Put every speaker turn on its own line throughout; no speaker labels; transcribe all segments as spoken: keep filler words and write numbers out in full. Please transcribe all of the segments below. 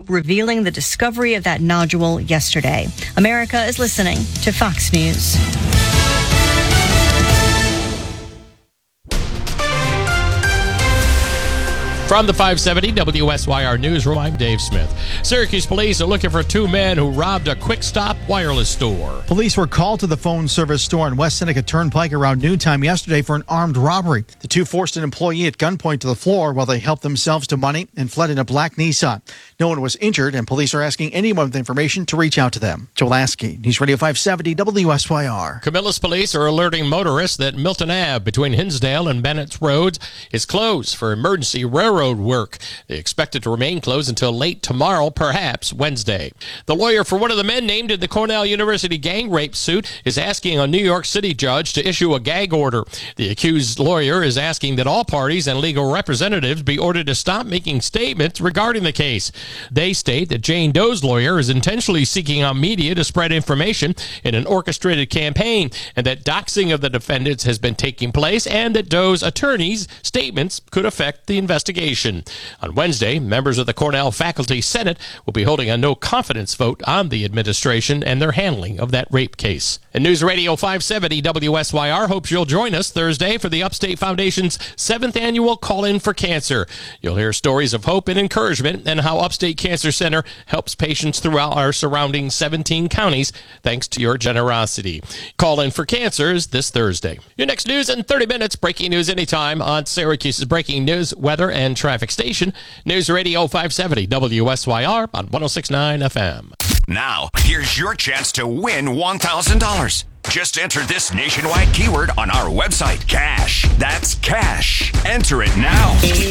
Pope revealing the discovery of that nodule yesterday. America is listening to Fox News.
From the five seventy W S Y R Newsroom, I'm Dave Smith. Syracuse police are looking for two men who robbed a Quick Stop wireless store.
Police were called to the phone service store in West Seneca Turnpike around noontime yesterday for an armed robbery. The two forced an employee at gunpoint to the floor while they helped themselves to money and fled in a black Nissan. No one was injured, and police are asking anyone with information to reach out to them. Joe Lasky, News Radio five seventy W S Y R.
Camillus police are alerting motorists that Milton Avenue between Hinsdale and Bennett's Roads is closed for emergency railroad work. They expect it to remain closed until late tomorrow, perhaps Wednesday. The lawyer for one of the men named in the Cornell University gang rape suit is asking a New York City judge to issue a gag order. The accused lawyer is asking that all parties and legal representatives be ordered to stop making statements regarding the case. They state that Jane Doe's lawyer is intentionally seeking out media to spread information in an orchestrated campaign, and that doxing of the defendants has been taking place, and that Doe's attorney's statements could affect the investigation. On Wednesday, members of the Cornell Faculty Senate will be holding a no-confidence vote on the administration and their handling of that rape case. And News Radio five seventy W S Y R hopes you'll join us Thursday for the Upstate Foundation's seventh annual Call-In for Cancer. You'll hear stories of hope and encouragement and how Upstate Cancer Center helps patients throughout our surrounding seventeen counties thanks to your generosity. Call-In for Cancer is this Thursday. Your next news in thirty minutes. Breaking news anytime on Syracuse's breaking news, weather, and traffic station, News Radio five seventy W S Y R on one oh six point nine F M.
Now, here's your chance to win one thousand dollars. Just enter this nationwide keyword on our website, cash. That's cash. Enter it now.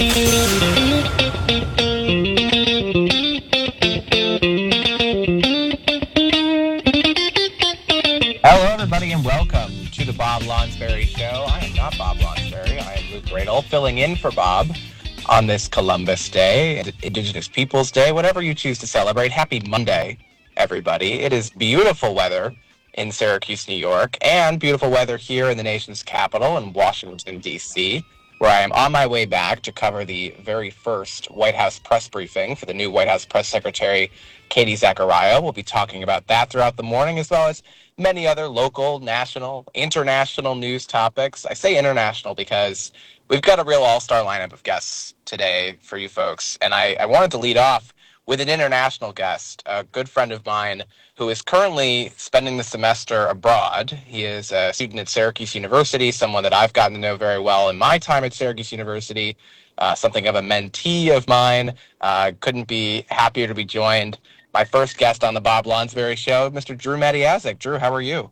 Hello, everybody, and welcome to the Bob Lonsberry Show. I am not Bob Lonsberry. I am Luke Gradle, filling in for Bob on this Columbus Day, Indigenous Peoples Day, whatever you choose to celebrate. Happy Monday, everybody. It is beautiful weather in Syracuse, New York, and beautiful weather here in the nation's capital in Washington, D C, where I am on my way back to cover the very first White House press briefing for the new White House Press Secretary, Katie Zachariah. We'll be talking about that throughout the morning, as well as many other local, national, international news topics. I say international because we've got a real all-star lineup of guests today for you folks, and I, I wanted to lead off with an international guest, a good friend of mine who is currently spending the semester abroad. He is a student at Syracuse University, someone that I've gotten to know very well in my time at Syracuse University, uh, something of a mentee of mine. Uh, couldn't be happier to be joined. My first guest on the Bob Lonsberry Show, Mister Drew Matiasek. Drew, how are you?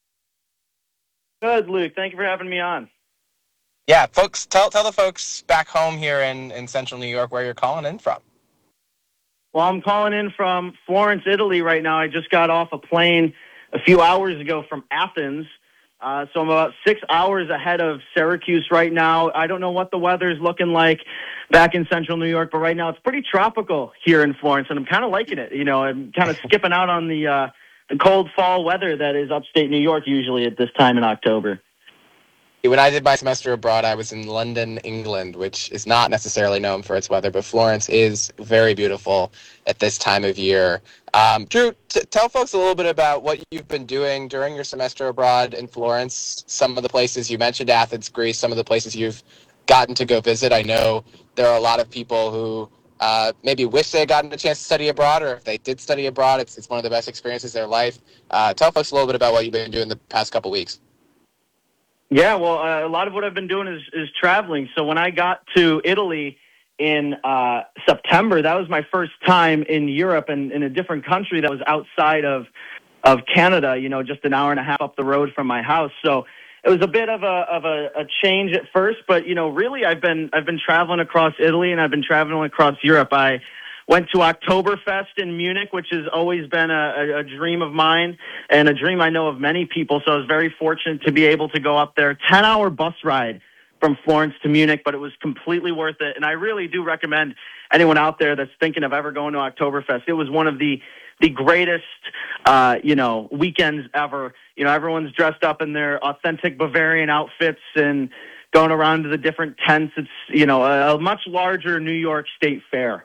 Good, Luke. Thank you for having me on.
Yeah, folks, tell tell the folks back home here in, in central New York where you're calling in from.
Well, I'm calling in from Florence, Italy right now. I just got off a plane a few hours ago from Athens. Uh, so I'm about six hours ahead of Syracuse right now. I don't know what the weather is looking like back in central New York, but right now it's pretty tropical here in Florence, and I'm kind of liking it. You know, I'm kind of skipping out on the, uh, the cold fall weather that is upstate New York usually at this time in October.
When I did my semester abroad, I was in London, England, which is not necessarily known for its weather, but Florence is very beautiful at this time of year. Um, Drew, t- tell folks a little bit about what you've been doing during your semester abroad in Florence, some of the places you mentioned, Athens, Greece, some of the places you've gotten to go visit. I know there are a lot of people who uh, maybe wish they had gotten a chance to study abroad, or if they did study abroad, it's, it's one of the best experiences of their life. Uh, tell folks a little bit about what you've been doing the past couple weeks.
Yeah, well, uh, a lot of what I've been doing is, is traveling. So when I got to Italy in uh, September, that was my first time in Europe and in a different country that was outside of of Canada, you know, just an hour and a half up the road from my house. So it was a bit of a of a, a change at first, but, you know, really I've been I've been traveling across Italy and I've been traveling across Europe. I went to Oktoberfest in Munich, which has always been a, a, a dream of mine and a dream I know of many people. So I was very fortunate to be able to go up there. ten-hour bus ride from Florence to Munich, but it was completely worth it. And I really do recommend anyone out there that's thinking of ever going to Oktoberfest. It was one of the the greatest, uh, you know, weekends ever. You know, everyone's dressed up in their authentic Bavarian outfits and going around to the different tents. It's, you know, a, a much larger New York State Fair.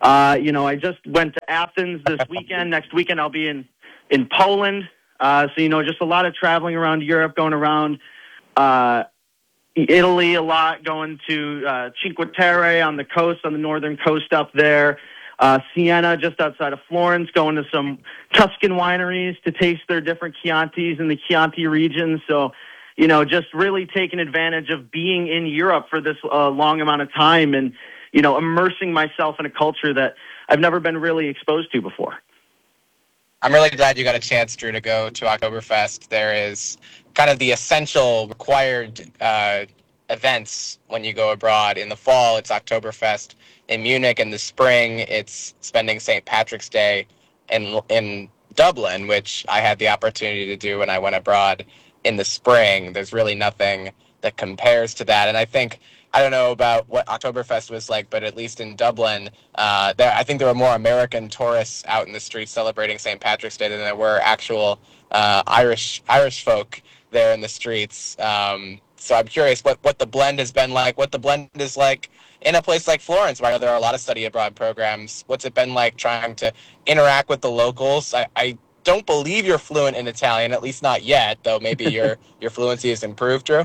Uh, you know, I just went to Athens this weekend. Next weekend I'll be in, in Poland. Uh, so, you know, just a lot of traveling around Europe, going around uh, Italy a lot, going to uh, Cinque Terre on the coast, on the northern coast up there. Uh, Siena, just outside of Florence, going to some Tuscan wineries to taste their different Chiantis in the Chianti region. So, you know, just really taking advantage of being in Europe for this uh, long amount of time and, you know, immersing myself in a culture that I've never been really exposed to before.
I'm really glad you got a chance, Drew, to go to Oktoberfest. There is kind of the essential required uh, events when you go abroad. In the fall, it's Oktoberfest. In Munich, in the spring, it's spending Saint Patrick's Day in in Dublin, which I had the opportunity to do when I went abroad in the spring. There's really nothing that compares to that. And I think, I don't know about what Oktoberfest was like, but at least in Dublin, uh, there, I think there were more American tourists out in the streets celebrating Saint Patrick's Day than there were actual uh, Irish Irish folk there in the streets. Um, so I'm curious what, what the blend has been like, what the blend is like in a place like Florence, where I know there are a lot of study abroad programs. What's it been like trying to interact with the locals? I, I don't believe you're fluent in Italian, at least not yet, though maybe your, your fluency has improved, Drew.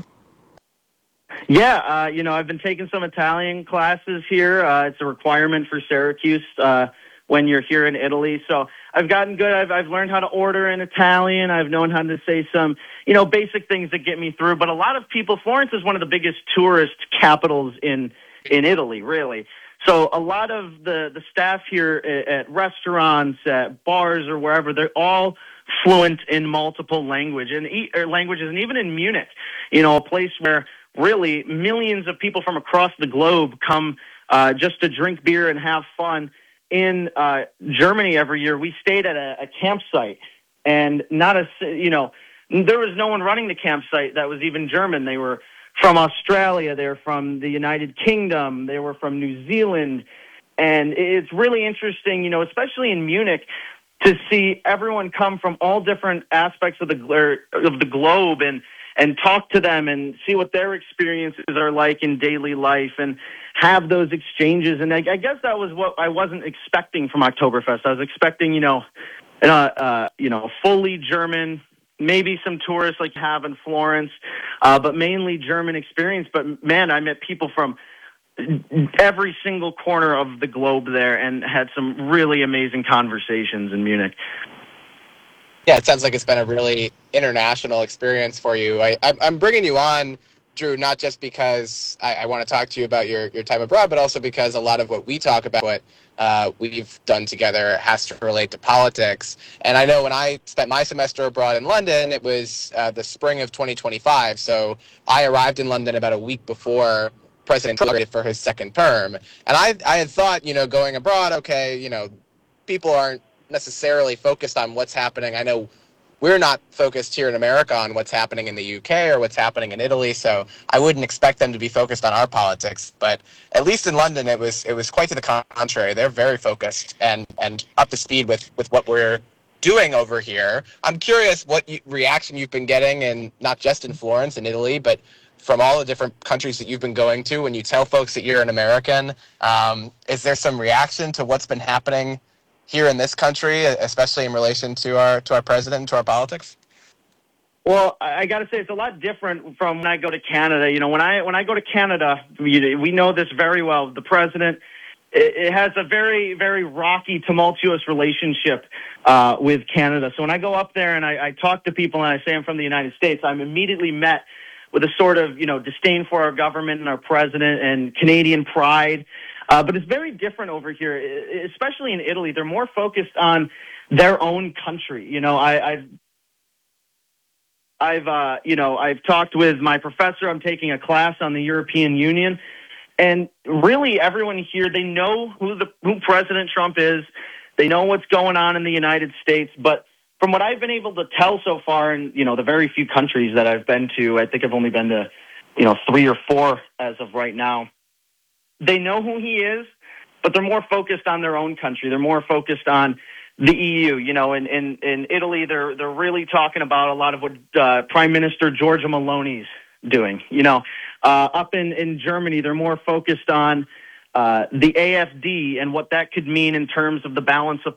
Yeah, uh, you know, I've been taking some Italian classes here. Uh, it's a requirement for Syracuse uh, when you're here in Italy. So I've gotten good. I've, I've learned how to order in Italian. I've known how to say some, you know, basic things that get me through. But a lot of people, Florence is one of the biggest tourist capitals in in Italy, really. So a lot of the, the staff here at, at restaurants, at bars, or wherever, they're all fluent in multiple language and or languages, and even in Munich, you know, a place where really millions of people from across the globe come uh, just to drink beer and have fun. In uh, Germany every year, we stayed at a, a campsite, and not a, you know, there was no one running the campsite that was even German. They were from Australia, they were from the United Kingdom, they were from New Zealand, and it's really interesting, you know, especially in Munich, to see everyone come from all different aspects of the of the globe and and talk to them and see what their experiences are like in daily life and have those exchanges. And I, I guess that was what I wasn't expecting from Oktoberfest. I was expecting, you know, uh, uh, you know, fully German, maybe some tourists like you have in Florence, uh, but mainly German experience. But man, I met people from every single corner of the globe there and had some really amazing conversations in Munich.
Yeah, it sounds like it's been a really international experience for you. I, I'm bringing you on, Drew, not just because I, I want to talk to you about your, your time abroad, but also because a lot of what we talk about, what uh, we've done together, has to relate to politics. And I know when I spent my semester abroad in London, it was uh, the spring of twenty twenty-five. So I arrived in London about a week before President Trump for his second term. And I, I had thought, you know, going abroad, okay, you know, people aren't necessarily focused on what's happening. I know we're not focused here in America on what's happening in the U K or what's happening in Italy, so I wouldn't expect them to be focused on our politics. But at least in London, it was it was quite to the contrary. They're very focused and, and up to speed with, with what we're doing over here. I'm curious what you, reaction you've been getting, and not just in Florence and Italy, but from all the different countries that you've been going to. When you tell folks that you're an American, um, is there some reaction to what's been happening here in this country, especially in relation to our to our president and to our politics?
Well, I got to say it's a lot different from when I go to Canada. You know, when I when I go to Canada, we, we know this very well. The president, it, it has a very very rocky, tumultuous relationship uh, with Canada. So when I go up there and I, I talk to people and I say I'm from the United States, I'm immediately met with a sort of, you know, disdain for our government and our president and Canadian pride. Uh, but it's very different over here, especially in Italy. They're more focused on their own country. You know, I, I've, I've, uh, you know, I've talked with my professor. I'm taking a class on the European Union, and really everyone here, they know who the who President Trump is. They know what's going on in the United States. But from what I've been able to tell so far, in you know the very few countries that I've been to, I think I've only been to, you know, three or four as of right now. They know who he is, but they're more focused on their own country. They're more focused on the E U. You know, in, in, in Italy, they're they're really talking about a lot of what uh, Prime Minister Giorgia Meloni's doing. You know, uh, up in, in Germany, they're more focused on uh, the A F D and what that could mean in terms of the balance of